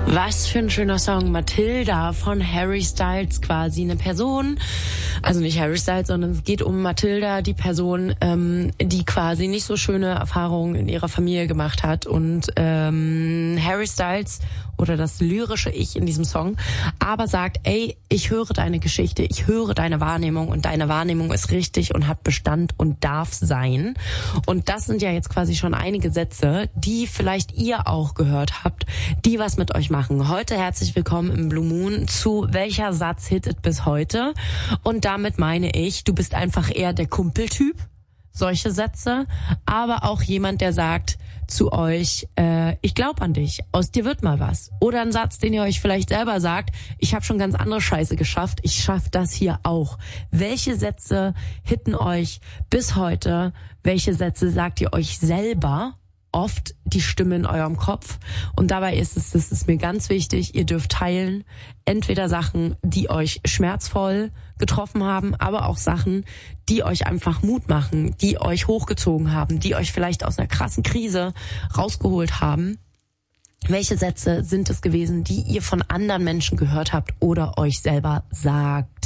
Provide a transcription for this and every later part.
Was für ein schöner Song. Matilda von Harry Styles, quasi eine Person, also nicht Harry Styles, sondern es geht um Matilda, die Person, die quasi nicht so schöne Erfahrungen in ihrer Familie gemacht hat, und Harry Styles oder das lyrische Ich in diesem Song aber sagt, ey, ich höre deine Geschichte, ich höre deine Wahrnehmung und deine Wahrnehmung ist richtig und hat Bestand und darf sein. Und das sind ja jetzt quasi schon einige Sätze, die vielleicht ihr auch gehört habt, die was mit euch machen. Heute herzlich willkommen im Blue Moon zu Welcher Satz hittet bis heute? Und damit meine ich, du bist einfach eher der Kumpeltyp, solche Sätze, aber auch jemand, der sagt zu euch, ich glaube an dich, aus dir wird mal was. Oder ein Satz, den ihr euch vielleicht selber sagt, ich habe schon ganz andere Scheiße geschafft, ich schaffe das hier auch. Welche Sätze hitten euch bis heute? Welche Sätze sagt ihr euch selber? Oft die Stimme in eurem Kopf. Und dabei ist es, das ist mir ganz wichtig, ihr dürft teilen, entweder Sachen, die euch schmerzvoll getroffen haben, aber auch Sachen, die euch einfach Mut machen, die euch hochgezogen haben, die euch vielleicht aus einer krassen Krise rausgeholt haben. Welche Sätze sind es gewesen, die ihr von anderen Menschen gehört habt oder euch selber sagt?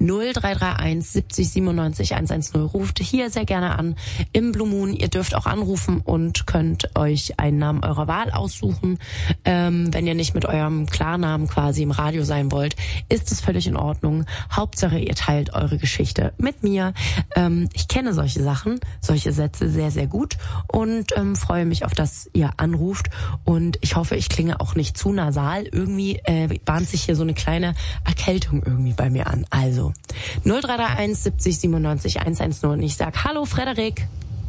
0331 70 97 110. Ruft hier sehr gerne an im Blue Moon. Ihr dürft auch anrufen und könnt euch einen Namen eurer Wahl aussuchen. Wenn ihr nicht mit eurem Klarnamen quasi im Radio sein wollt, ist es völlig in Ordnung. Hauptsache, ihr teilt eure Geschichte mit mir. Ich kenne solche Sachen, solche Sätze sehr, sehr gut und freue mich auf, dass ihr anruft. Und ich hoffe, ich klinge auch nicht zu nasal. Irgendwie bahnt sich hier so eine kleine Erkältung irgendwie bei mir an. Also 0331 70 97 110 und ich sag Hallo Frederik.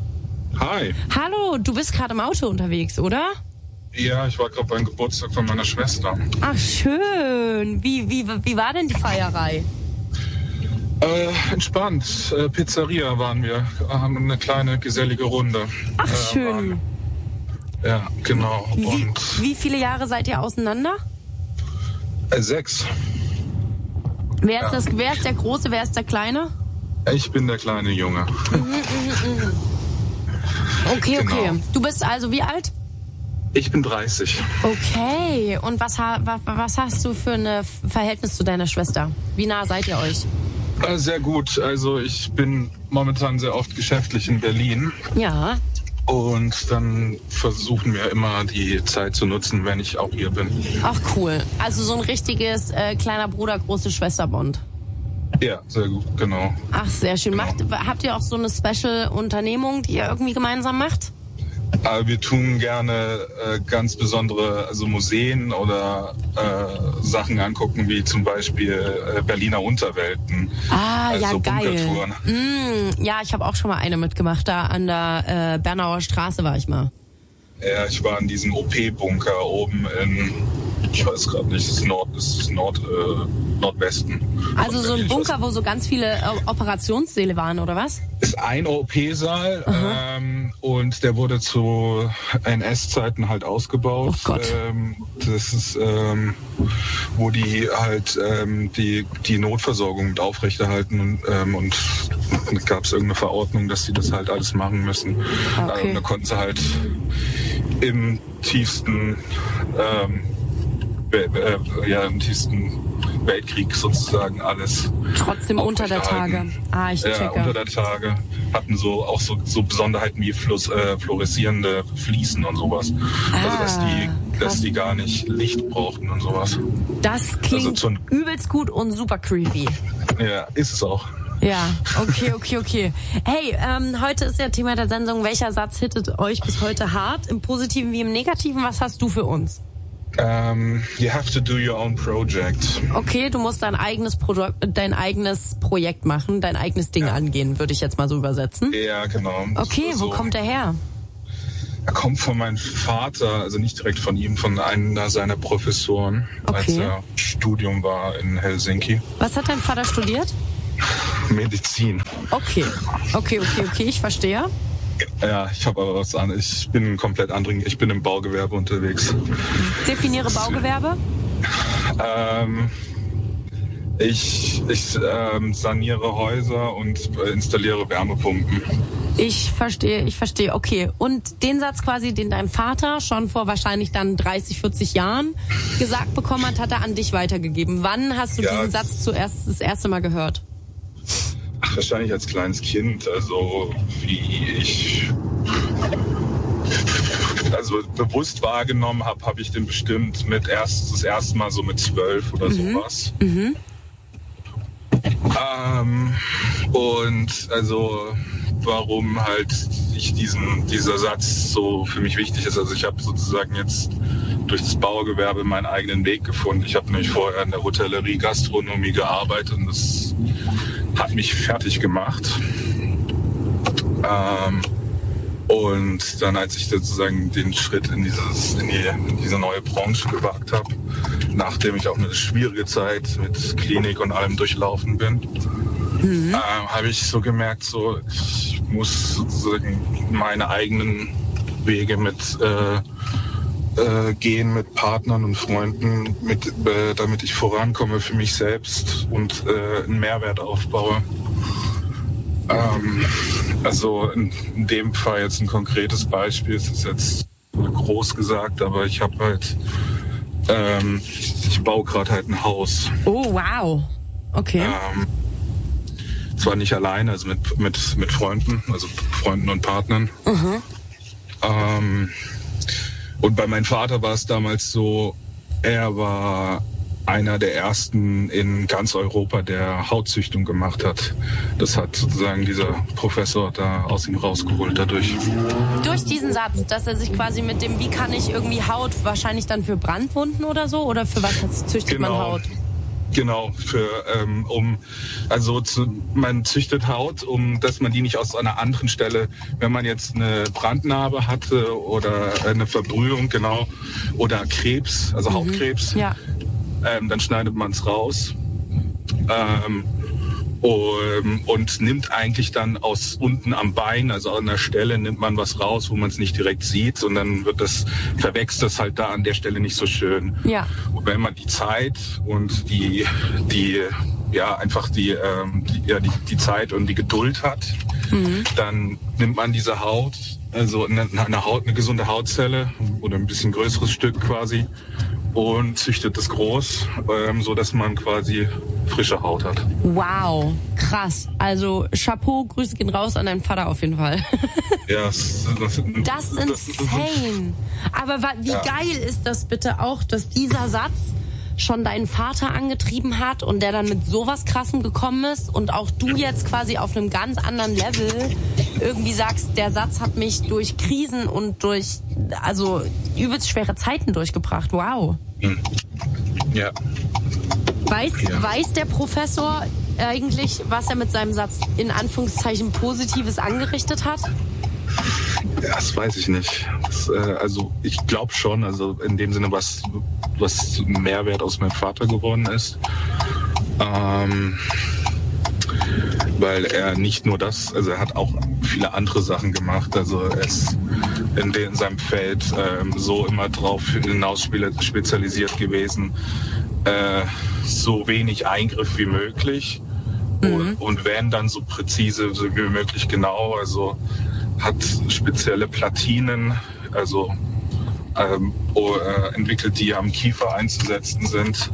Hi. Hallo, du bist gerade im Auto unterwegs, oder? Ja, ich war gerade beim Geburtstag von meiner Schwester. Ach schön. Wie war denn die Feierei? Entspannt. Pizzeria waren wir. Haben eine kleine gesellige Runde. Ach schön. Ja, genau. Wie viele Jahre seid ihr auseinander? 6. Wer ist der Große, wer ist der Kleine? Ich bin der kleine Junge. Okay, Genau. okay. Du bist also wie alt? Ich bin 30. Okay. Und was hast du für ein Verhältnis zu deiner Schwester? Wie nah seid ihr euch? Sehr gut. Also ich bin momentan sehr oft geschäftlich in Berlin. Ja. Und dann versuchen wir immer die Zeit zu nutzen, wenn ich auch hier bin. Ach cool. Also so ein richtiges kleiner Bruder, große Schwester-Bond. Ja, sehr gut, genau. Ach, sehr schön. Genau. Habt ihr auch so eine Special-Unternehmung, die ihr irgendwie gemeinsam macht? Wir tun gerne ganz besondere, also Museen oder Sachen angucken, wie zum Beispiel Berliner Unterwelten. Ah, also ja, geil. Bunkertouren. Ja, ich habe auch schon mal eine mitgemacht. Da an der Bernauer Straße war ich mal. Ja, ich war in diesem OP-Bunker oben in, ich weiß gerade nicht, es ist Nordwesten. Also so ein Bunker, wo so ganz viele Operationssäle waren, oder was? Ist ein OP-Saal und der wurde zu NS-Zeiten halt ausgebaut. Oh Gott. Das ist, wo die halt die Notversorgung mit aufrechterhalten und gab es irgendeine Verordnung, dass sie das halt alles machen müssen. Okay. Da konnten sie halt im tiefsten Weltkrieg sozusagen alles. Trotzdem unter der Tage. Ah, ich checke. Ja, unter der Tage. Hatten so Besonderheiten wie fluoreszierende Fliesen und sowas. Also dass die gar nicht Licht brauchten und sowas. Das klingt also übelst gut und super creepy. Ja, ist es auch. Ja, okay. Hey, heute ist ja Thema der Sendung, welcher Satz hittet euch bis heute hart, im Positiven wie im Negativen? Was hast du für uns? You have to do your own project. Okay, du musst dein eigenes Projekt machen, dein eigenes Ding angehen, würde ich jetzt mal so übersetzen. Ja, genau. Okay, wo kommt der her? Er kommt von meinem Vater, also nicht direkt von ihm, von einer seiner Professoren, als er Studium war in Helsinki. Was hat dein Vater studiert? Medizin. Okay, ich verstehe. Ja, ich habe aber was anderes. Ich bin komplett anderen. Ich bin im Baugewerbe unterwegs. Definiere Baugewerbe. Ich saniere Häuser und installiere Wärmepumpen. Ich verstehe. Okay. Und den Satz quasi, den dein Vater schon vor wahrscheinlich dann 30, 40 Jahren gesagt bekommen hat er an dich weitergegeben. Wann hast du diesen Satz das erste Mal gehört? Ach, wahrscheinlich als kleines Kind. Also bewusst wahrgenommen habe ich den bestimmt das erste Mal so mit 12 oder sowas. Mhm. Und also warum halt dieser Satz so für mich wichtig ist. Also ich habe sozusagen jetzt durch das Baugewerbe meinen eigenen Weg gefunden. Ich habe nämlich vorher in der Hotellerie, Gastronomie gearbeitet und das hat mich fertig gemacht. Und dann, als ich sozusagen den Schritt in diese neue Branche gewagt habe, nachdem ich auch eine schwierige Zeit mit Klinik und allem durchlaufen bin, habe ich so gemerkt, ich muss sozusagen meine eigenen Wege gehen mit Partnern und Freunden, damit ich vorankomme für mich selbst und einen Mehrwert aufbaue. Also in dem Fall jetzt ein konkretes Beispiel, es ist jetzt groß gesagt, aber ich habe halt, ich baue gerade halt ein Haus. Oh, wow. Okay. Zwar nicht alleine, also mit Freunden, also Freunden und Partnern. Und bei meinem Vater war es damals so, er war einer der ersten in ganz Europa, der Hautzüchtung gemacht hat. Das hat sozusagen dieser Professor da aus ihm rausgeholt dadurch. Durch diesen Satz, dass er sich quasi mit dem, wie kann ich irgendwie Haut, wahrscheinlich dann für Brandwunden oder so? Oder für was züchtet man Haut? Genau, man züchtet Haut, dass man die nicht aus einer anderen Stelle, wenn man jetzt eine Brandnarbe hatte oder eine Verbrühung, genau, oder Krebs, also Hautkrebs, dann schneidet man es raus und nimmt eigentlich dann aus unten am Bein, also an der Stelle, nimmt man was raus, wo man es nicht direkt sieht, und dann verwächst das halt da an der Stelle nicht so schön. Ja. Und wenn man die Zeit und die Zeit und die Geduld hat, dann nimmt man diese Haut, also eine gesunde Hautzelle oder ein bisschen größeres Stück quasi, und züchtet es groß, so dass man quasi frische Haut hat. Wow, krass. Also Chapeau, Grüße gehen raus an deinen Vater auf jeden Fall. Ja, das ist insane. Aber wie geil ist das bitte auch, dass dieser Satz schon deinen Vater angetrieben hat und der dann mit sowas Krassem gekommen ist und auch du jetzt quasi auf einem ganz anderen Level irgendwie sagst, der Satz hat mich durch Krisen und durch übelst schwere Zeiten durchgebracht. Wow. Ja. Weiß der Professor eigentlich, was er mit seinem Satz in Anführungszeichen Positives angerichtet hat? Ja, das weiß ich nicht. Ich glaube schon, also in dem Sinne, was Mehrwert aus meinem Vater geworden ist. Weil er nicht nur das, also er hat auch viele andere Sachen gemacht. Also er ist in seinem Feld so immer drauf hinaus spezialisiert gewesen, so wenig Eingriff wie möglich. Und wenn, dann so präzise wie möglich genau. Also hat spezielle Platinen, also entwickelt, die am Kiefer einzusetzen sind,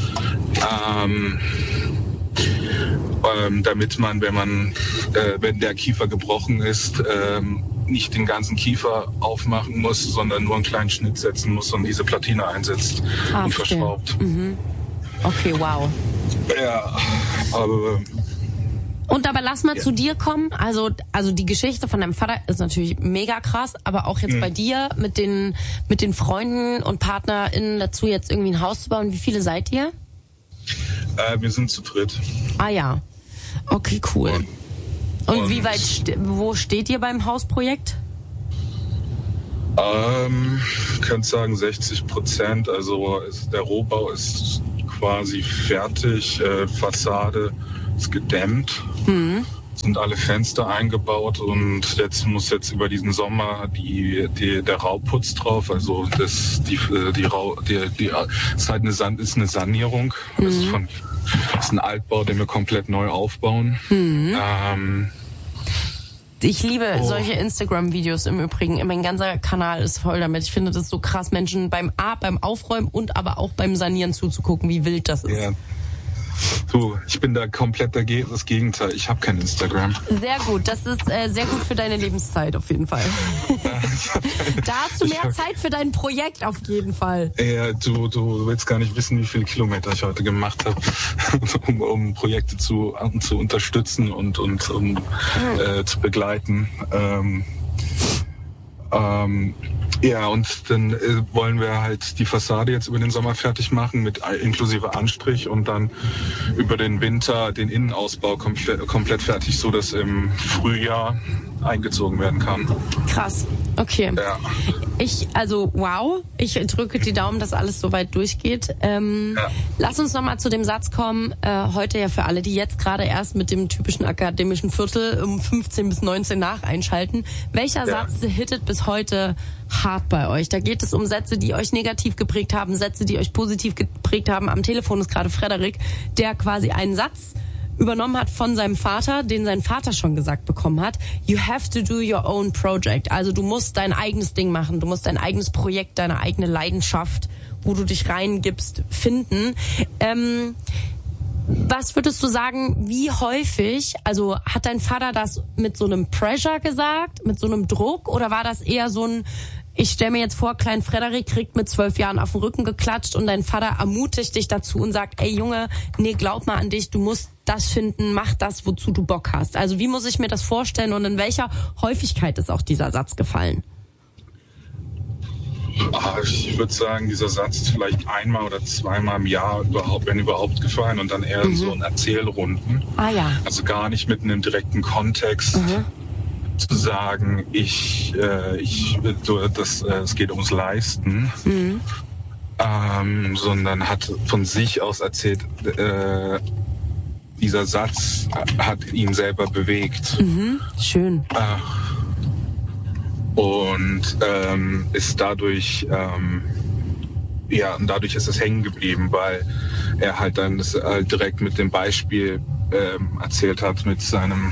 damit man, wenn der Kiefer gebrochen ist, nicht den ganzen Kiefer aufmachen muss, sondern nur einen kleinen Schnitt setzen muss und diese Platine einsetzt und verschraubt. Okay, wow. Ja, aber... Und aber lass mal zu dir kommen. Also die Geschichte von deinem Vater ist natürlich mega krass, aber auch jetzt bei dir mit den Freunden und PartnerInnen dazu, jetzt irgendwie ein Haus zu bauen. Wie viele seid ihr? Wir sind zu dritt. Ah ja. Okay, cool. Und wie weit, wo steht ihr beim Hausprojekt? Ich könnte sagen 60%. Also der Rohbau ist quasi fertig, Fassade ist gedämmt. sind alle Fenster eingebaut und jetzt muss über diesen Sommer der Rauputz drauf. Also ist eine Sanierung. Das ist ein Altbau, den wir komplett neu aufbauen. Ich liebe solche Instagram-Videos im Übrigen. Mein ganzer Kanal ist voll damit. Ich finde das so krass, Menschen beim Aufräumen und aber auch beim Sanieren zuzugucken, wie wild das ist. Ja. Du, ich bin da komplett das Gegenteil. Ich habe kein Instagram. Sehr gut. Das ist sehr gut für deine Lebenszeit auf jeden Fall. Da hast du mehr Zeit für dein Projekt auf jeden Fall. Ja, du willst gar nicht wissen, wie viele Kilometer ich heute gemacht habe, um Projekte zu unterstützen und zu begleiten. Ja, und dann wollen wir halt die Fassade jetzt über den Sommer fertig machen, mit inklusive Anstrich und dann über den Winter den Innenausbau komplett fertig, so dass im Frühjahr eingezogen werden kann. Krass, okay. Ja. Wow, ich drücke die Daumen, dass alles soweit durchgeht. Lass uns nochmal zu dem Satz kommen, heute ja für alle, die jetzt gerade erst mit dem typischen akademischen Viertel um 15 bis 19 nach einschalten. Welcher Satz hittet bis heute hart bei euch? Da geht es um Sätze, die euch negativ geprägt haben, Sätze, die euch positiv geprägt haben. Am Telefon ist gerade Frederik, der quasi einen Satz übernommen hat von seinem Vater, den sein Vater schon gesagt bekommen hat. You have to do your own project. Also du musst dein eigenes Ding machen. Du musst dein eigenes Projekt, deine eigene Leidenschaft, wo du dich reingibst, finden. Was würdest du sagen, wie häufig, also hat dein Vater das mit so einem Pressure gesagt, mit so einem Druck, oder war das eher so ein, ich stelle mir jetzt vor, Klein Frederik kriegt mit 12 Jahren auf den Rücken geklatscht und dein Vater ermutigt dich dazu und sagt, ey Junge, nee, glaub mal an dich, du musst das finden, mach das, wozu du Bock hast. Also wie muss ich mir das vorstellen und in welcher Häufigkeit ist auch dieser Satz gefallen? Ich würde sagen, dieser Satz ist vielleicht einmal oder zweimal im Jahr wenn überhaupt gefallen und dann eher so in Erzählrunden. Ah ja. Also gar nicht mit einem direkten Kontext. Zu sagen, es geht ums Leisten, sondern hat von sich aus erzählt, dieser Satz hat ihn selber bewegt. Schön. Und ist dadurch, dadurch ist es hängen geblieben, weil er halt dann das direkt mit dem Beispiel erzählt hat, mit seinem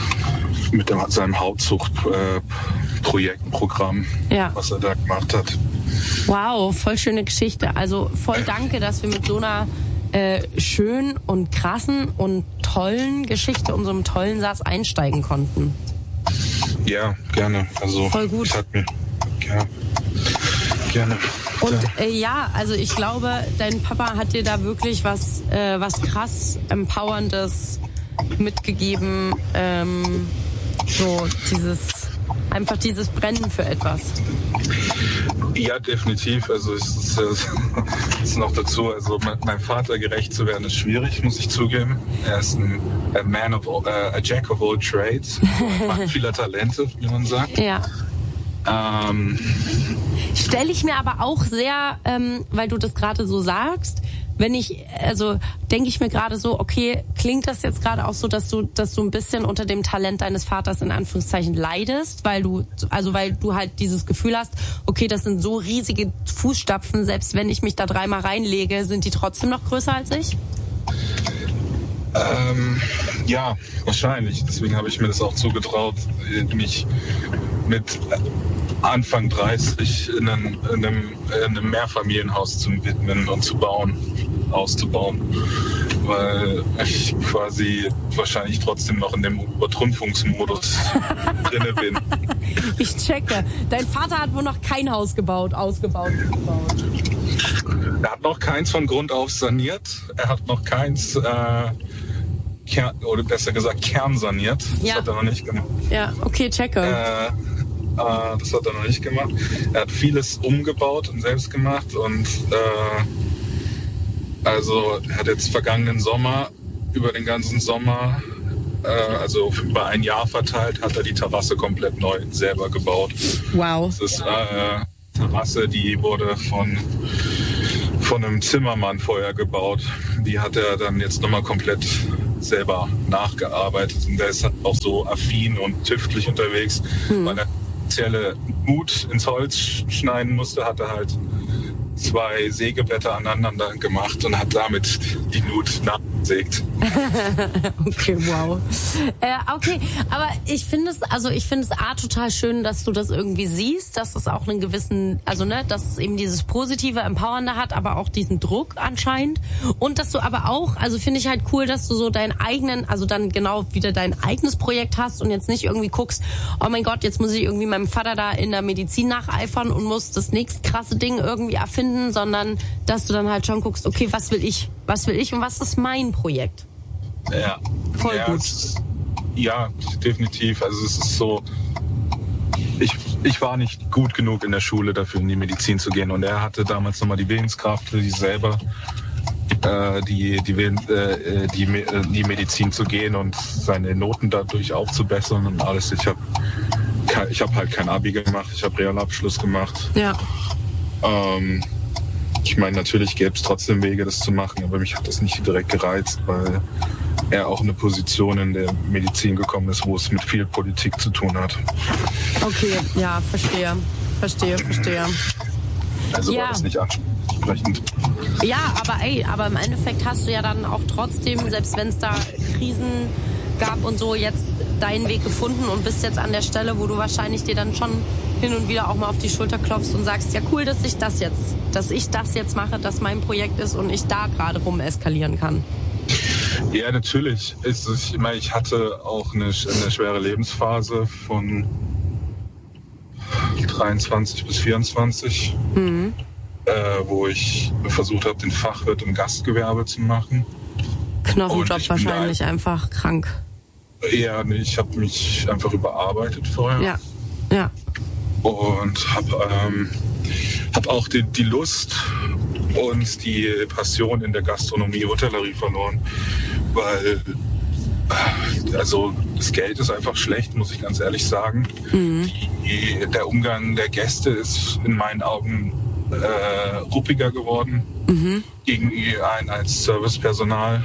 Hautzuchtprogramm, was er da gemacht hat. Wow, voll schöne Geschichte. Also voll danke, dass wir mit so einer schönen und krassen und tollen Geschichte und so einem tollen Satz einsteigen konnten. Ja, gerne. Also voll gut. Gerne. Und also ich glaube, dein Papa hat dir da wirklich was krass Empowerndes mitgegeben. Dieses Brennen für etwas. Ja, definitiv. Also es ist noch dazu, also meinem Vater gerecht zu werden, ist schwierig, muss ich zugeben. Er ist a Jack of all trades, Mann vieler Talente, wie man sagt. Ja. Stelle ich mir aber auch sehr, weil du das gerade so sagst, denke ich mir gerade so, okay, klingt das jetzt gerade auch so, dass du ein bisschen unter dem Talent deines Vaters in Anführungszeichen leidest, weil du halt dieses Gefühl hast, okay, das sind so riesige Fußstapfen, selbst wenn ich mich da dreimal reinlege, sind die trotzdem noch größer als ich? Ja, wahrscheinlich. Deswegen habe ich mir das auch zugetraut, mich mit Anfang 30 in einem Mehrfamilienhaus zu widmen und auszubauen, weil ich quasi wahrscheinlich trotzdem noch in dem Übertrumpfungsmodus drinne bin. Ich checke. Dein Vater hat wohl noch kein Haus ausgebaut. Er hat noch keins von Grund auf saniert. Er hat noch keins kernsaniert. Das hat er noch nicht gemacht. Ja, okay, checke. Das hat er noch nicht gemacht. Er hat vieles umgebaut und selbst gemacht und er hat jetzt vergangenen Sommer, über den ganzen Sommer, also über ein Jahr verteilt, hat er die Terrasse komplett neu selber gebaut. Wow. Das ist Terrasse, die wurde von einem Zimmermann vorher gebaut. Die hat er dann jetzt nochmal komplett selber nachgearbeitet. Und der ist halt auch so affin und tüftlich unterwegs, weil er spezielle Nut ins Holz schneiden musste, hat er halt 2 Sägeblätter aneinander gemacht und hat damit die Nut nachgesägt. Okay, wow. Okay, aber ich finde es total schön, dass du das irgendwie siehst, dass es auch einen gewissen, dass es eben dieses positive, empowernde hat, aber auch diesen Druck anscheinend. Und dass du aber auch, finde ich halt cool, dass du so deinen eigenen, dann genau wieder dein eigenes Projekt hast und jetzt nicht irgendwie guckst, oh mein Gott, jetzt muss ich irgendwie meinem Vater da in der Medizin nacheifern und muss das nächste krasse Ding irgendwie erfinden, sondern dass du dann halt schon guckst, okay, was will ich und was ist mein Projekt? Ja. Voll gut. Ja, definitiv. Also es ist so, ich war nicht gut genug in der Schule dafür, in die Medizin zu gehen und er hatte damals nochmal die Willenskraft für sich selber die Medizin zu gehen und seine Noten dadurch aufzubessern und alles. Ich hab halt kein Abi gemacht, ich habe Realabschluss gemacht. Ja. Ich meine, natürlich gäbe es trotzdem Wege, das zu machen, aber mich hat das nicht direkt gereizt, weil er auch eine Position in der Medizin gekommen ist, wo es mit viel Politik zu tun hat. Okay, ja, verstehe. Also war das nicht ansprechend. Ja, aber im Endeffekt hast du ja dann auch trotzdem, selbst wenn es da Krisen gab und so, jetzt deinen Weg gefunden und bist jetzt an der Stelle, wo du wahrscheinlich dir dann schon hin und wieder auch mal auf die Schulter klopfst und sagst, ja cool, dass ich das jetzt mache, dass mein Projekt ist und ich da gerade rum eskalieren kann. Ja, natürlich. Ich hatte auch eine schwere Lebensphase von 23 bis 24, wo ich versucht habe, den Fachwirt im Gastgewerbe zu machen. Knochenjob wahrscheinlich, einfach krank. Ja, ich habe mich einfach überarbeitet vorher. Ja. Und habe auch die Lust und die Passion in der Gastronomie, Hotellerie verloren, weil das Geld ist einfach schlecht, muss ich ganz ehrlich sagen. Der Umgang der Gäste ist in meinen Augen ruppiger geworden gegenüber einem als Servicepersonal.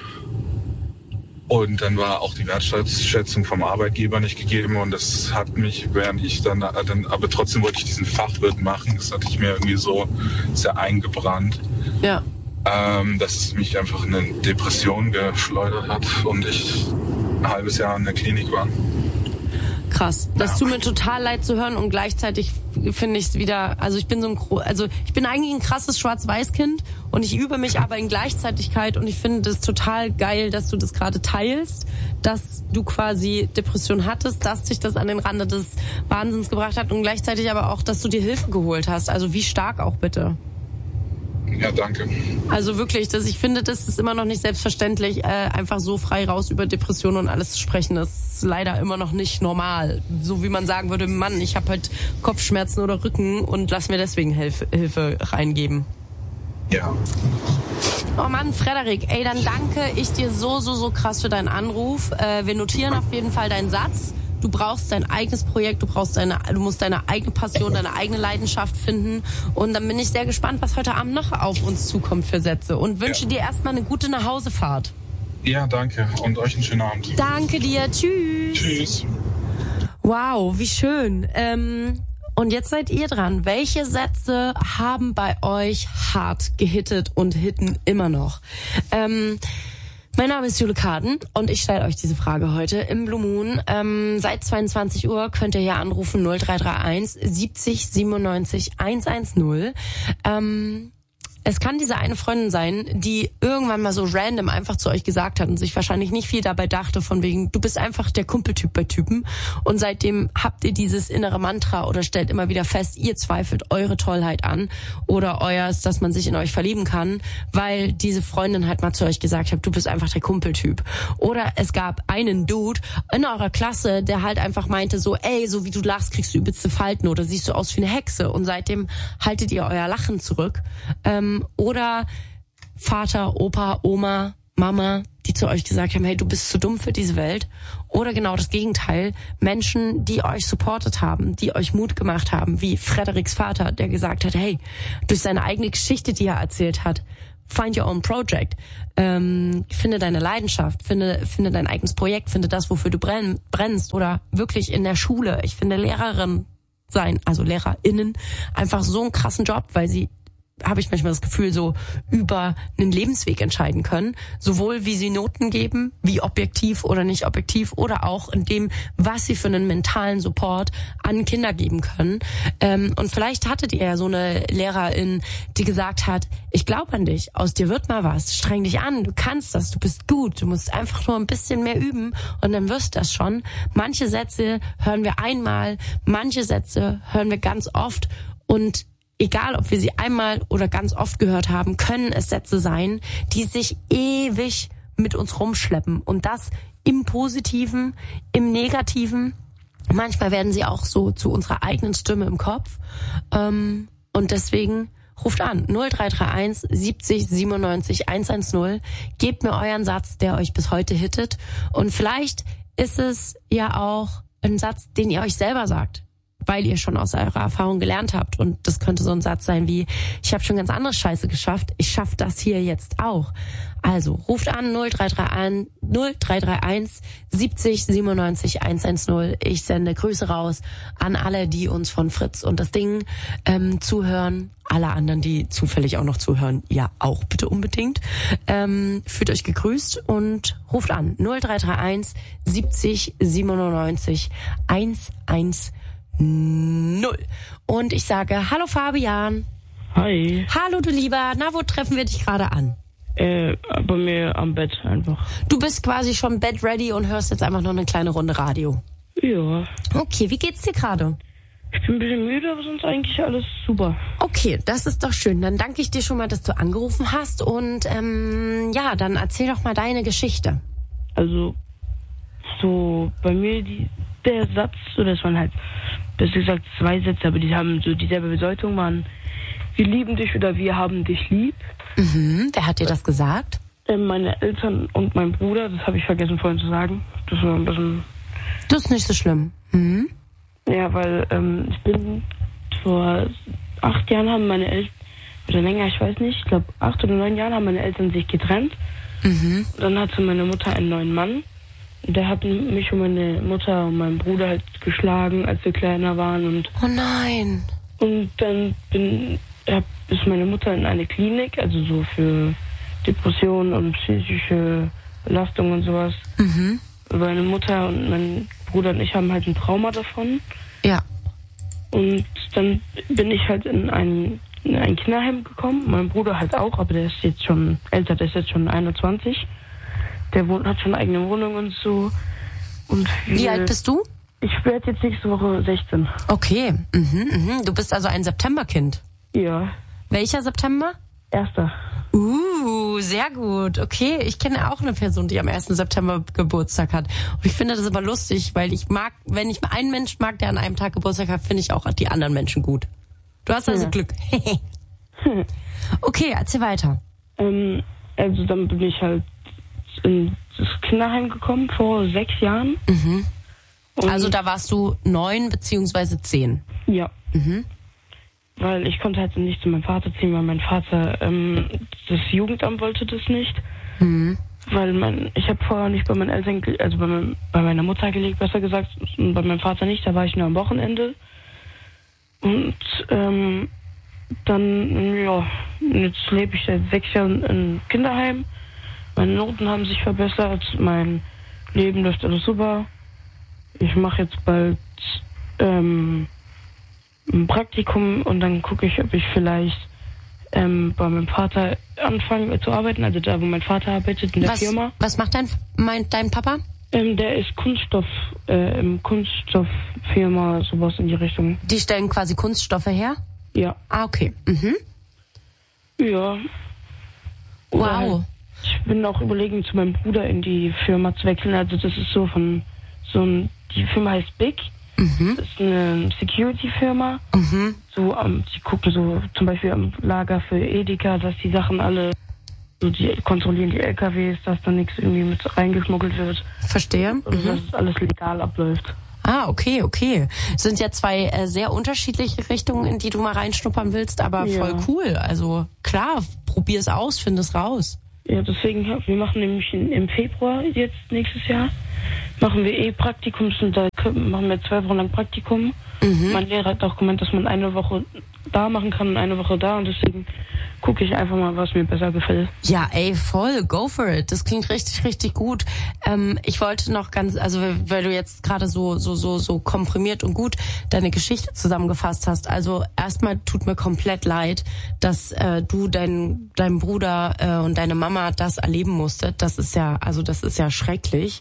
Und dann war auch die Wertschätzung vom Arbeitgeber nicht gegeben und das hat mich, aber trotzdem wollte ich diesen Fachwirt machen, das hatte ich mir irgendwie so sehr eingebrannt. Ja. Dass es mich einfach in eine Depression geschleudert hat und ich ein halbes Jahr in der Klinik war. Krass. Das tut mir total leid zu hören und gleichzeitig finde ich es wieder, ich bin eigentlich ein krasses Schwarz-Weiß-Kind und ich übe mich aber in Gleichzeitigkeit und ich finde das total geil, dass du das gerade teilst, dass du quasi Depression hattest, dass dich das an den Rande des Wahnsinns gebracht hat und gleichzeitig aber auch, dass du dir Hilfe geholt hast. Also wie stark auch bitte. Ja, danke. Also wirklich, ich finde, das ist immer noch nicht selbstverständlich, einfach so frei raus über Depressionen und alles zu sprechen. Das ist leider immer noch nicht normal. So wie man sagen würde, Mann, ich habe halt Kopfschmerzen oder Rücken und lass mir deswegen Hilfe reingeben. Ja. Oh Mann, Frederik, dann danke ich dir so krass für deinen Anruf. Wir notieren auf jeden Fall deinen Satz. Du brauchst dein eigenes Projekt, du musst deine eigene Passion, deine eigene Leidenschaft finden. Und dann bin ich sehr gespannt, was heute Abend noch auf uns zukommt für Sätze. Und wünsche dir erstmal eine gute Nachhausefahrt. Ja, danke. Und euch einen schönen Abend. Danke dir. Tschüss. Tschüss. Wow, wie schön. Und jetzt seid ihr dran. Welche Sätze haben bei euch hart gehittet und hitten immer noch? Mein Name ist Jule Karden und ich stelle euch diese Frage heute im Blue Moon. Seit 22 Uhr könnt ihr hier anrufen 0331 70 97 110. Es kann diese eine Freundin sein, die irgendwann mal so random einfach zu euch gesagt hat und sich wahrscheinlich nicht viel dabei dachte, von wegen, du bist einfach der Kumpeltyp bei Typen. Und seitdem habt ihr dieses innere Mantra oder stellt immer wieder fest, ihr zweifelt eure Tollheit an oder dass man sich in euch verlieben kann, weil diese Freundin halt mal zu euch gesagt hat, du bist einfach der Kumpeltyp. Oder es gab einen Dude in eurer Klasse, der halt einfach meinte so, so wie du lachst, kriegst du übelste Falten oder siehst du aus wie eine Hexe. Und seitdem haltet ihr euer Lachen zurück. Oder Vater, Opa, Oma, Mama, die die zu euch gesagt haben, hey, du bist zu dumm für diese Welt. Oder genau das Gegenteil, Menschen, die euch supportet haben, die euch Mut gemacht haben, wie Frederiks Vater, der gesagt hat, hey, durch seine eigene Geschichte, die er erzählt hat, find your own project. Finde deine Leidenschaft, finde dein eigenes Projekt, finde das, wofür du brennst. Oder wirklich in der Schule. Ich finde Lehrerin sein, also LehrerInnen, einfach so einen krassen Job, weil sie, habe ich manchmal das Gefühl, so über einen Lebensweg entscheiden können. Sowohl wie sie Noten geben, wie objektiv oder nicht objektiv, oder auch in dem, was sie für einen mentalen Support an Kinder geben können. Und vielleicht hattet ihr ja so eine Lehrerin, die gesagt hat, ich glaube an dich, aus dir wird mal was, streng dich an, du kannst das, du bist gut, du musst einfach nur ein bisschen mehr üben und dann wirst du das schon. Manche Sätze hören wir einmal, manche Sätze hören wir ganz oft, und egal, ob wir sie einmal oder ganz oft gehört haben, können es Sätze sein, die sich ewig mit uns rumschleppen. Und das im Positiven, im Negativen. Manchmal werden sie auch so zu unserer eigenen Stimme im Kopf. Und deswegen ruft an 0331 70 97 110. Gebt mir euren Satz, der euch bis heute hittet. Und vielleicht ist es ja auch ein Satz, den ihr euch selber sagt, weil ihr schon aus eurer Erfahrung gelernt habt. Und das könnte so ein Satz sein wie, ich habe schon ganz andere Scheiße geschafft, ich schaffe das hier jetzt auch. Also ruft an 0331 70 97 110. Ich sende Grüße raus an alle, die uns von Fritz und das Ding zuhören. Alle anderen, die zufällig auch noch zuhören, ja auch bitte unbedingt. Fühlt euch gegrüßt und ruft an 0331 70 97 110. Und ich sage, hallo Fabian. Hi. Hallo du Lieber, na, wo treffen wir dich gerade an? Bei mir am Bett einfach. Du bist quasi schon bed ready und hörst jetzt einfach noch eine kleine Runde Radio. Ja. Okay, wie geht's dir gerade? Ich bin ein bisschen müde, aber sonst eigentlich alles super. Okay, das ist doch schön. Dann danke ich dir schon mal, dass du angerufen hast und ja, dann erzähl doch mal deine Geschichte. Also, so bei mir der Satz, so das waren halt, besser gesagt 2 Sätze, aber die haben so dieselbe Bedeutung, waren, wir lieben dich oder wir haben dich lieb. Mhm, wer hat dir das gesagt? Meine Eltern und mein Bruder, das habe ich vergessen vorhin zu sagen. Das war ein bisschen... Das ist nicht so schlimm. Mhm. Ja, weil ich bin vor 8 Jahren haben meine Eltern, oder länger, ich weiß nicht, ich glaube 8 oder 9 Jahren haben meine Eltern sich getrennt. Mhm. Dann hatte meine Mutter einen neuen Mann. Der hat mich und meine Mutter und meinen Bruder halt geschlagen, als wir kleiner waren. Und oh nein. Und dann ist meine Mutter in eine Klinik, also so für Depressionen und psychische Belastung und sowas. Mhm. Meine Mutter und mein Bruder und ich haben halt ein Trauma davon. Ja. Und dann bin ich halt in ein Kinderheim gekommen. Mein Bruder halt auch, aber der ist jetzt schon älter, der ist jetzt schon 21. Der hat schon eine eigene Wohnung und so. Und wie alt bist du? Ich werde jetzt nächste Woche 16. Okay. Du bist also ein Septemberkind. Ja. Welcher September? 1. Sehr gut. Okay, ich kenne auch eine Person, die am 1. September Geburtstag hat. Und ich finde das immer lustig, weil ich mag, wenn ich einen Menschen mag, der an einem Tag Geburtstag hat, finde ich auch die anderen Menschen gut. Du hast also Glück. Okay, erzähl weiter. Also dann bin ich halt in das Kinderheim gekommen vor 6 Jahren. Mhm. Also da warst du 9 bzw. 10. Ja. Mhm. Weil ich konnte halt nicht zu meinem Vater ziehen, weil mein Vater, das Jugendamt wollte das nicht. Mhm. Weil ich habe vorher nicht bei meinen Eltern, also bei meiner Mutter gelebt, besser gesagt, und bei meinem Vater nicht, da war ich nur am Wochenende. Und dann, ja, jetzt lebe ich seit 6 Jahren im Kinderheim. Meine Noten haben sich verbessert, mein Leben läuft alles super. Ich mache jetzt bald ein Praktikum und dann gucke ich, ob ich vielleicht bei meinem Vater anfange zu arbeiten, also da, wo mein Vater arbeitet, in der Firma. Was macht dein Papa? Der ist Kunststofffirma, sowas in die Richtung. Die stellen quasi Kunststoffe her? Ja. Ah, okay. Mhm. Ja. Oder wow. Halt, ich bin auch überlegen, zu meinem Bruder in die Firma zu wechseln. Also das ist so die Firma heißt Big. Mhm. Das ist eine Security-Firma. Mhm. So, die gucken so zum Beispiel am Lager für Edeka, dass die Sachen alle So, die kontrollieren die LKWs, dass da nichts irgendwie mit reingeschmuggelt wird. Verstehe. Und dass es alles legal abläuft. Ah, okay. Sind ja zwei sehr unterschiedliche Richtungen, in die du mal reinschnuppern willst, aber voll cool. Also klar, probier es aus, find es raus. Ja, deswegen, wir machen nämlich im Februar jetzt nächstes Jahr, machen wir Praktikums und da machen wir 12 Wochen lang Praktikum. Mein Lehrer hat auch gemeint, dass man eine Woche da machen kann und eine Woche da und deswegen gucke ich einfach mal, was mir besser gefällt. Ja, voll, go for it. Das klingt richtig, richtig gut. Ich wollte noch weil du jetzt gerade so komprimiert und gut deine Geschichte zusammengefasst hast. Also erstmal tut mir komplett leid, dass du dein Bruder und deine Mama das erleben musstet. Das ist ja schrecklich.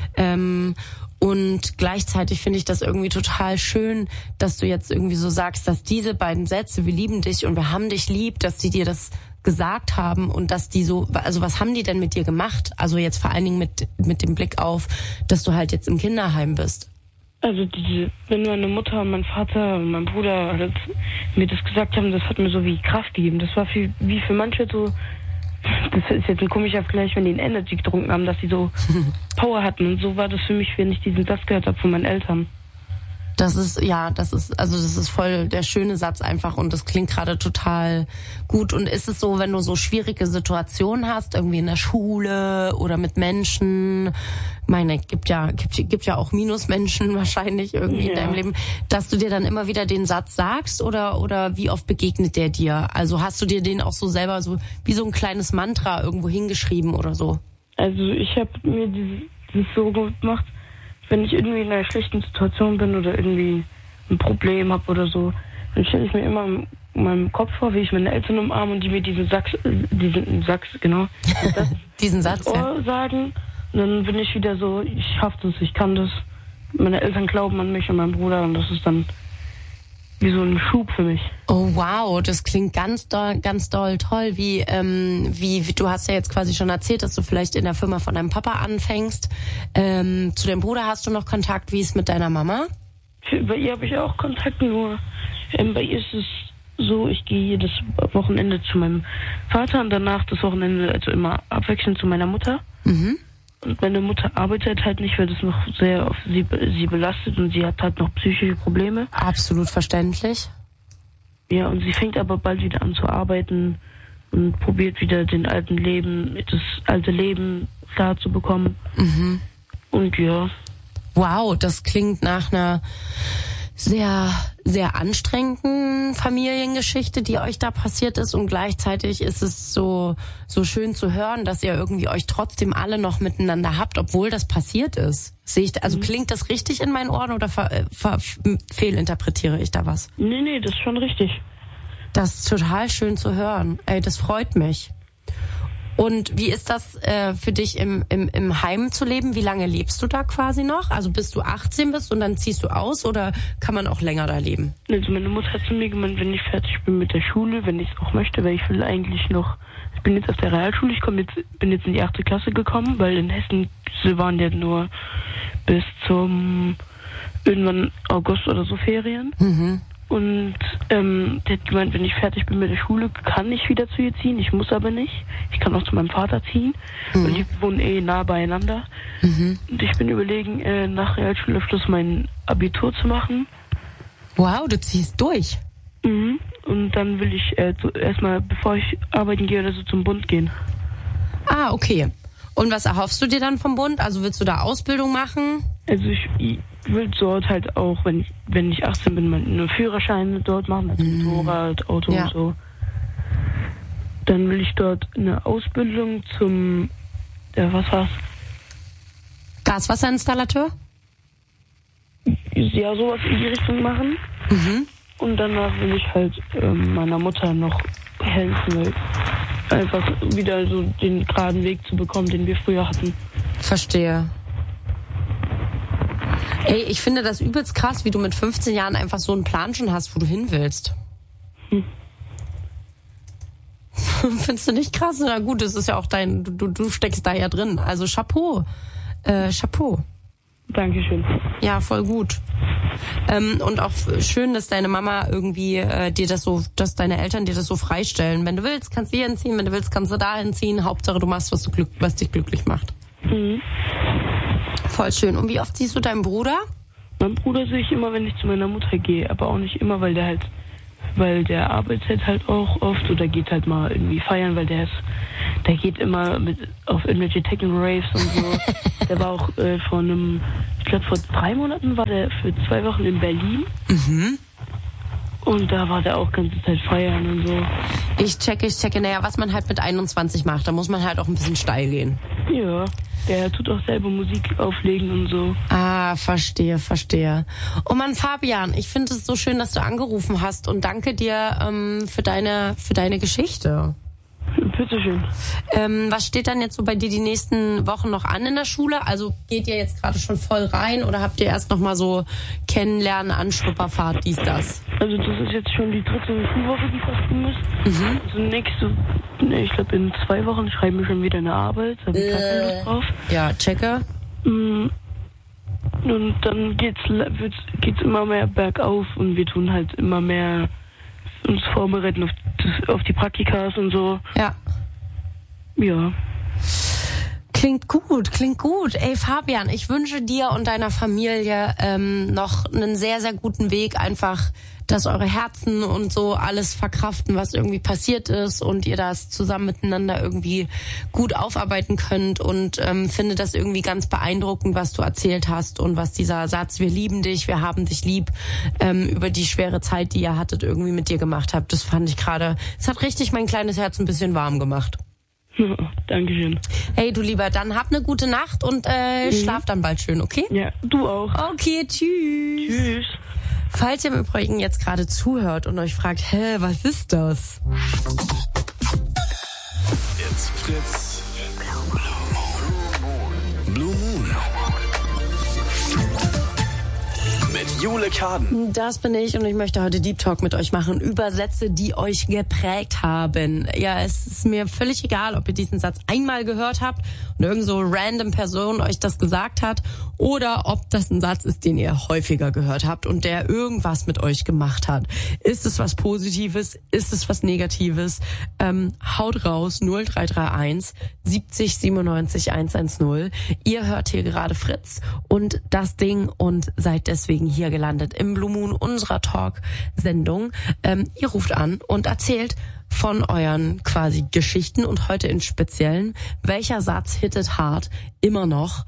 Und gleichzeitig finde ich das irgendwie total schön, dass du jetzt irgendwie so sagst, dass diese beiden Sätze, wir lieben dich und wir haben dich lieb, dass die dir das gesagt haben und dass die so, also was haben die denn mit dir gemacht? Also jetzt vor allen Dingen mit dem Blick auf, dass du halt jetzt im Kinderheim bist. Also wenn meine Mutter und mein Vater und mein Bruder halt mir das gesagt haben, das hat mir so wie Kraft gegeben. Das war wie für manche so, das ist jetzt ein komischer Vergleich, wenn die einen Energy getrunken haben, dass sie so Power hatten. Und so war das für mich, wenn ich diesen Satz gehört habe von meinen Eltern. Das ist voll der schöne Satz einfach und das klingt gerade total gut. Und ist es so, wenn du so schwierige Situationen hast, irgendwie in der Schule oder mit Menschen, gibt ja auch Minusmenschen wahrscheinlich irgendwie in deinem Leben, dass du dir dann immer wieder den Satz sagst oder wie oft begegnet der dir? Also hast du dir den auch so selber so wie so ein kleines Mantra irgendwo hingeschrieben oder so? Also ich habe mir dieses so gemacht, wenn ich irgendwie in einer schlechten Situation bin oder irgendwie ein Problem habe oder so, dann stelle ich mir immer in meinem Kopf vor, wie ich meine Eltern umarme und die mir diesen Satz sagen. Und dann bin ich wieder so, ich schaff das, ich kann das. Meine Eltern glauben an mich und meinen Bruder und das ist dann wie so ein Schub für mich. Oh wow, das klingt ganz doll toll. Wie du hast ja jetzt quasi schon erzählt, dass du vielleicht in der Firma von deinem Papa anfängst. Zu deinem Bruder hast du noch Kontakt? Wie ist mit deiner Mama? Bei ihr habe ich auch Kontakt, nur bei ihr ist es so, ich gehe jedes Wochenende zu meinem Vater und danach das Wochenende, also immer abwechselnd zu meiner Mutter. Und meine Mutter arbeitet halt nicht, weil das noch sehr auf sie belastet und sie hat halt noch psychische Probleme. Absolut verständlich. Ja, und sie fängt aber bald wieder an zu arbeiten und probiert wieder das alte Leben klar zu bekommen. Und ja. Wow, das klingt nach einer sehr, sehr anstrengenden Familiengeschichte, die euch da passiert ist und gleichzeitig ist es so schön zu hören, dass ihr irgendwie euch trotzdem alle noch miteinander habt, obwohl das passiert ist. Klingt das richtig in meinen Ohren oder fehlinterpretiere ich da was? Nee, das ist schon richtig. Das ist total schön zu hören. Das freut mich. Und wie ist das für dich im Heim zu leben? Wie lange lebst du da quasi noch? Also bis du 18 bist und dann ziehst du aus oder kann man auch länger da leben? Also meine Mutter hat zu mir gemeint, wenn ich fertig bin mit der Schule, wenn ich es auch möchte, weil ich will eigentlich noch, ich bin jetzt auf der Realschule, bin jetzt in die 8. Klasse gekommen, weil in Hessen waren ja nur bis zum irgendwann August oder so Ferien. Und der hat gemeint, wenn ich fertig bin mit der Schule, kann ich wieder zu ihr ziehen. Ich muss aber nicht. Ich kann auch zu meinem Vater ziehen. Und die wohnen nah beieinander. Und ich bin überlegen, nach Realschulabschluss mein Abitur zu machen. Wow, du ziehst durch. Und dann will ich erstmal, bevor ich arbeiten gehe oder so, zum Bund gehen. Ah, okay. Und was erhoffst du dir dann vom Bund? Also willst du da Ausbildung machen? Also ich will dort halt auch, wenn ich 18 bin, einen Führerschein dort machen, also Motorrad, Auto und so. Dann will ich dort eine Ausbildung zum, was war's? Gaswasserinstallateur? Ja, sowas in die Richtung machen. Und danach will ich halt meiner Mutter noch helfen, weil einfach wieder so den geraden Weg zu bekommen, den wir früher hatten. Verstehe. Ey, ich finde das übelst krass, wie du mit 15 Jahren einfach so einen Plan schon hast, wo du hin willst. Findest du nicht krass? Na gut, das ist ja auch du steckst da ja drin. Also Chapeau. Chapeau. Dankeschön. Ja, voll gut. Und auch schön, dass deine Mama irgendwie dass deine Eltern dir das so freistellen. Wenn du willst, kannst du hier hinziehen, wenn du willst, kannst du da hinziehen. Hauptsache, du machst, was dich glücklich macht. Mhm. Voll schön. Und wie oft siehst du deinen Bruder? Mein Bruder sehe ich immer, wenn ich zu meiner Mutter gehe, aber auch nicht immer, weil der arbeitet halt auch oft oder geht halt mal irgendwie feiern, weil der geht immer auf irgendwelche Techno-Raves und so. Der war auch vor 3 Monaten war der für 2 Wochen in Berlin. Mhm. Und da war der auch ganze Zeit feiern und so. Ich checke. Naja, was man halt mit 21 macht, da muss man halt auch ein bisschen steil gehen. Ja, der tut auch selber Musik auflegen und so. Ah, verstehe. Oh Mann, Fabian, ich finde es so schön, dass du angerufen hast und danke dir für deine Geschichte. Bitteschön. Was steht dann jetzt so bei dir die nächsten Wochen noch an in der Schule? Also geht ihr jetzt gerade schon voll rein oder habt ihr erst noch mal so Kennenlernen, Anschnupperfahrt, dies, das? Also das ist jetzt schon die 3. Schulwoche, die fast rum ist. Mhm. Also ich glaube in 2 Wochen schreiben wir schon wieder eine Arbeit. Da habe ich gar keine Lust drauf. Ja, checke. Und dann geht's immer mehr bergauf und wir tun halt immer mehr uns vorbereiten auf die Praktikas und so. Ja. Ja. Klingt gut. Ey, Fabian, ich wünsche dir und deiner Familie noch einen sehr, sehr guten Weg. Einfach, dass eure Herzen und so alles verkraften, was irgendwie passiert ist und ihr das zusammen miteinander irgendwie gut aufarbeiten könnt und finde das irgendwie ganz beeindruckend, was du erzählt hast und was dieser Satz, wir lieben dich, wir haben dich lieb, über die schwere Zeit, die ihr hattet, irgendwie mit dir gemacht habt. Das fand ich gerade, es hat richtig mein kleines Herz ein bisschen warm gemacht. Dankeschön. Hey, du Lieber, dann hab eine gute Nacht und schlaf dann bald schön, okay? Ja, du auch. Okay, tschüss. Tschüss. Falls ihr im Übrigen jetzt gerade zuhört und euch fragt, was ist das? It's Fritz. Blue Moon. Mit Jule Kaden. Das bin ich und ich möchte heute Deep Talk mit euch machen über Sätze, die euch geprägt haben. Ja, es ist mir völlig egal, ob ihr diesen Satz einmal gehört habt und irgend so random Person euch das gesagt hat oder ob das ein Satz ist, den ihr häufiger gehört habt und der irgendwas mit euch gemacht hat. Ist es was Positives? Ist es was Negatives? Haut raus, 0331 70 97 110. Ihr hört hier gerade Fritz und das Ding und seid deswegen hier gelandet im Blue Moon unserer Talk-Sendung. Ihr ruft an und erzählt von euren quasi Geschichten und heute in Speziellen, welcher Satz hittet hart immer noch.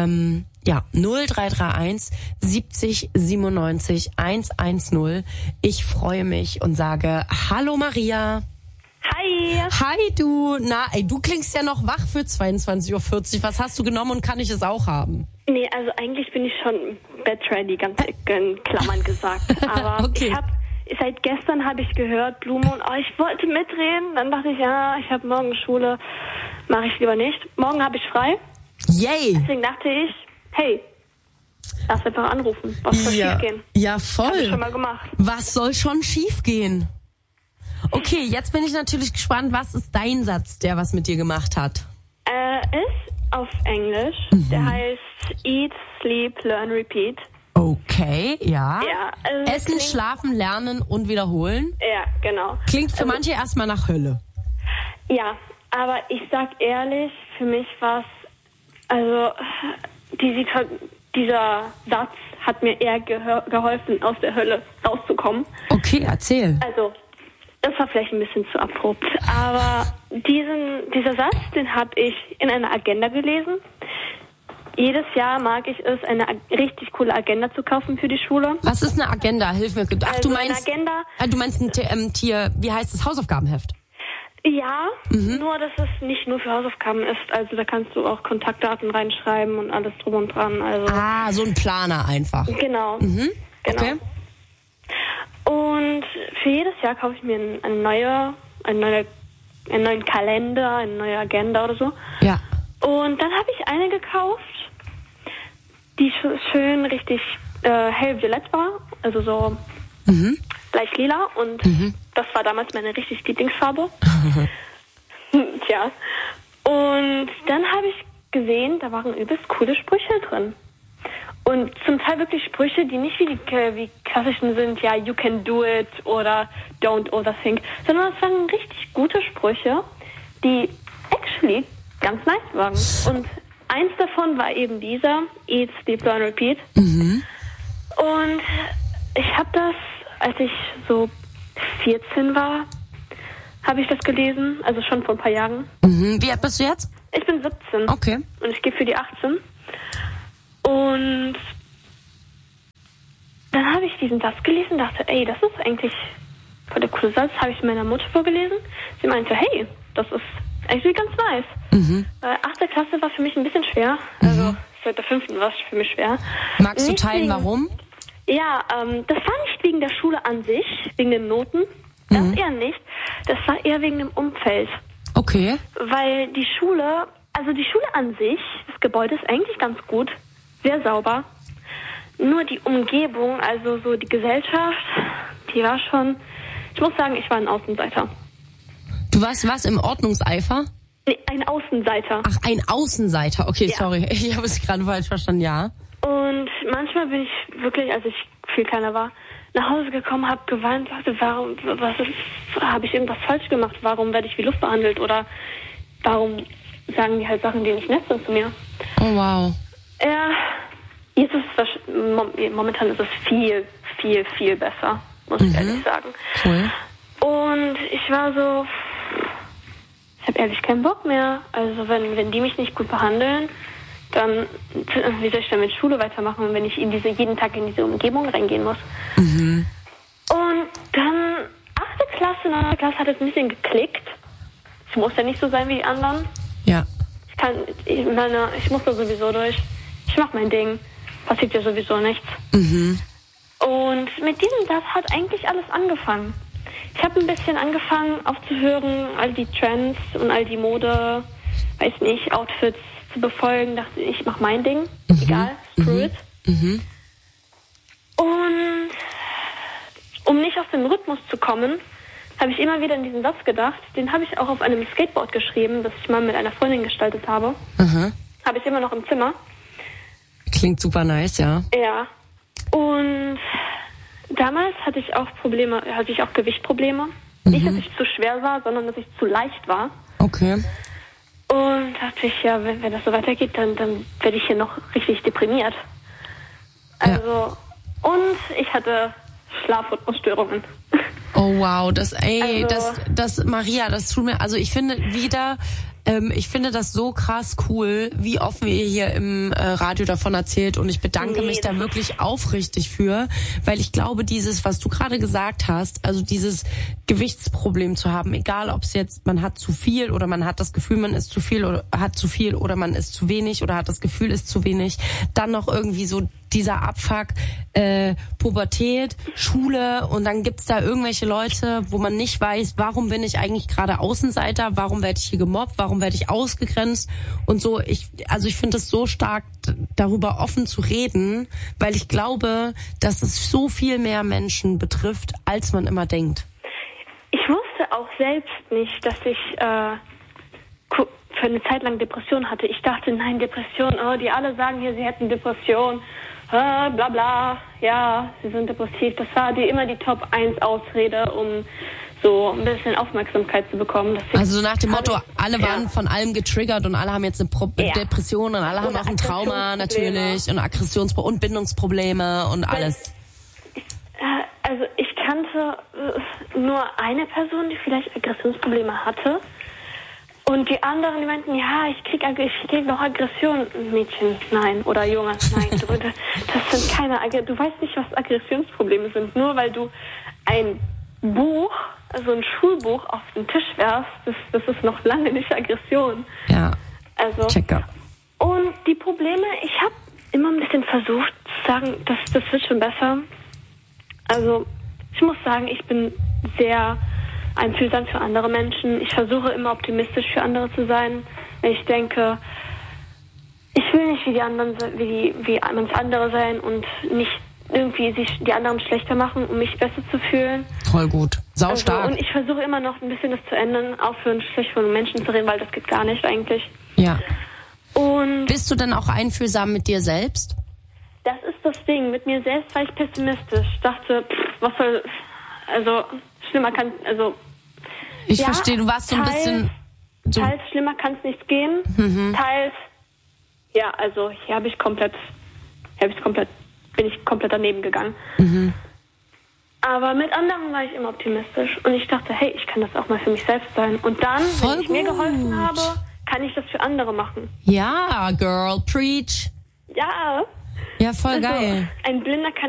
0331 70 97 110. Ich freue mich und sage Hallo Maria. Hi. Hi du. Na, du klingst ja noch wach für 22:40 Uhr. Was hast du genommen und kann ich es auch haben? Nee, also eigentlich bin ich schon bed-ready, ganz in Klammern gesagt. Aber okay. Seit gestern habe ich gehört, Blue Moon, ich wollte mitreden. Dann dachte ich, ich habe morgen Schule, mache ich lieber nicht. Morgen habe ich frei. Yay. Deswegen dachte ich, hey, lass einfach anrufen. Was soll schiefgehen? Ja, voll. Hab ich schon mal gemacht. Was soll schon schiefgehen? Okay, jetzt bin ich natürlich gespannt, was ist dein Satz, der was mit dir gemacht hat? Ist auf Englisch. Der heißt Eat, Sleep, Learn, Repeat. Okay, ja. Ja, also Essen, schlafen, lernen und wiederholen. Ja, genau. Klingt für manche erstmal nach Hölle. Ja, aber ich sag ehrlich, für mich war es, dieser Satz hat mir eher geholfen, aus der Hölle rauszukommen. Okay, erzähl. Also, das war vielleicht ein bisschen zu abrupt, aber dieser Satz, den habe ich in einer Agenda gelesen. Jedes Jahr mag ich es, eine richtig coole Agenda zu kaufen für die Schule. Was ist eine Agenda? Hilf mir. Ach, also du meinst ein Tier, wie heißt das, Hausaufgabenheft? Ja, nur dass es nicht nur für Hausaufgaben ist. Also da kannst du auch Kontaktdaten reinschreiben und alles drum und dran. Also so ein Planer einfach. Genau. Genau. Okay. Und für jedes Jahr kaufe ich mir einen neuen Kalender, eine neue Agenda oder so. Ja. Und dann habe ich eine gekauft, die schön richtig hellviolett war, also so leicht lila. Und das war damals meine richtig Lieblingsfarbe. Tja. Und dann habe ich gesehen, da waren übelst coole Sprüche drin. Und zum Teil wirklich Sprüche, die nicht wie klassischen sind, ja, you can do it oder don't overthink, sondern es waren richtig gute Sprüche, die actually ganz nice waren. Und eins davon war eben dieser, Eat, Sleep, Learn, Repeat. Und ich habe das, als ich so 14 war, habe ich das gelesen, also schon vor ein paar Jahren. Wie alt bist du jetzt? Ich bin 17. Okay. Und ich gehe für die 18. Und dann habe ich diesen Satz gelesen und dachte, ey, das ist eigentlich voll der coole Satz. Habe ich meiner Mutter vorgelesen. Sie meinte, hey, das ist eigentlich ganz nice. 8. Klasse war für mich ein bisschen schwer. Also seit der 5. war es für mich schwer. Magst du teilen, warum? Ja, das war nicht wegen der Schule an sich, wegen den Noten. Das eher nicht. Das war eher wegen dem Umfeld. Okay. Weil die Schule an sich, das Gebäude ist eigentlich ganz gut. Sehr sauber. Nur die Umgebung, also so die Gesellschaft, die war schon... Ich muss sagen, ich war ein Außenseiter. Du warst was im Ordnungseifer? Nee, ein Außenseiter. Ach, ein Außenseiter. Okay, ja. Sorry. Ich habe es gerade falsch verstanden, ja. Und manchmal bin ich wirklich, als ich viel kleiner war, nach Hause gekommen, habe geweint, dachte, habe ich irgendwas falsch gemacht? Warum werde ich wie Luft behandelt? Oder warum sagen die halt Sachen, die nicht nett sind zu mir? Oh, wow. Ja, jetzt ist es, momentan ist es viel, viel, viel besser, muss ich ehrlich sagen. Cool. Und ich war so, ich habe ehrlich keinen Bock mehr. Also wenn die mich nicht gut behandeln, dann wie soll ich dann mit Schule weitermachen, wenn ich jeden Tag in diese Umgebung reingehen muss? Und dann 8. Klasse, 9. Klasse hat es ein bisschen geklickt. Ich muss ja nicht so sein wie die anderen. Ja. Ich muss da sowieso durch. Ich mach mein Ding. Passiert ja sowieso nichts. Und mit diesem Satz hat eigentlich alles angefangen. Ich habe ein bisschen angefangen aufzuhören, all die Trends und all die Mode, weiß nicht, Outfits zu befolgen. Dachte, ich mach mein Ding. Egal, screw it. Und um nicht aus dem Rhythmus zu kommen, habe ich immer wieder an diesen Satz gedacht. Den habe ich auch auf einem Skateboard geschrieben, das ich mal mit einer Freundin gestaltet habe. Habe ich immer noch im Zimmer. Klingt super nice, ja. Ja. Und damals hatte ich auch Gewichtprobleme. Nicht, dass ich zu schwer war, sondern dass ich zu leicht war. Okay. Und dachte ich, ja, wenn das so weitergeht, dann werde ich hier noch richtig deprimiert. Also, und ich hatte Schlafrhythmusstörungen. Oh wow, Maria, das tut mir, also ich finde das so krass cool, wie offen ihr hier im Radio davon erzählt, und ich bedanke mich da wirklich aufrichtig für, weil ich glaube, dieses, was du gerade gesagt hast, also dieses Gewichtsproblem zu haben, egal ob es jetzt, man hat zu viel oder man hat das Gefühl, man ist zu viel oder hat zu viel oder man ist zu wenig oder hat das Gefühl, ist zu wenig, dann noch irgendwie so dieser Abfuck, Pubertät, Schule, und dann gibt's da irgendwelche Leute, wo man nicht weiß, warum bin ich eigentlich gerade Außenseiter, warum werde ich hier gemobbt, warum werde ich ausgegrenzt und so. Ich finde es so stark, darüber offen zu reden, weil ich glaube, dass es so viel mehr Menschen betrifft, als man immer denkt. Ich wusste auch selbst nicht, dass ich für eine Zeit lang Depression hatte. Ich dachte, nein, Depression, die alle sagen hier, sie hätten Depression. Bla bla, ja, sie sind depressiv. Das war immer die Top 1 Ausrede, um so ein bisschen Aufmerksamkeit zu bekommen. Also so nach dem Motto, alle waren von allem getriggert und alle haben jetzt eine Depression und alle haben auch ein Trauma natürlich und und Bindungsprobleme und alles. Also ich kannte nur eine Person, die vielleicht Aggressionsprobleme hatte. Und die anderen, die meinten, ja, ich krieg noch Aggression. Mädchen, nein. Oder Junge, nein. Das sind keine du weißt nicht, was Aggressionsprobleme sind. Nur weil du ein Buch, also ein Schulbuch auf den Tisch werfst, das ist noch lange nicht Aggression. Ja, also, checker. Und die Probleme, ich habe immer ein bisschen versucht zu sagen, das wird schon besser. Also ich muss sagen, ich bin sehr einfühlsam für andere Menschen. Ich versuche immer optimistisch für andere zu sein. Ich denke, ich will nicht wie die anderen, wie manche andere sein und nicht irgendwie die anderen schlechter machen, um mich besser zu fühlen. Voll gut. Sau stark. Und ich versuche immer noch ein bisschen das zu ändern, aufhören, schlecht von Menschen zu reden, weil das geht gar nicht eigentlich. Ja. Und bist du denn auch einfühlsam mit dir selbst? Das das Ding. Mit mir selbst war ich pessimistisch. Ich dachte, was soll, also schlimmer kann, also ich verstehe, du warst so ein bisschen so. Teils schlimmer kann es nicht gehen, teils, ja, also hier bin ich komplett daneben gegangen. Aber mit anderen war ich immer optimistisch und ich dachte, hey, ich kann das auch mal für mich selbst sein. Und dann, wenn ich mir geholfen habe, kann ich das für andere machen. Ja, Girl, preach. Ja. Ja, voll geil. Ein Blinder kann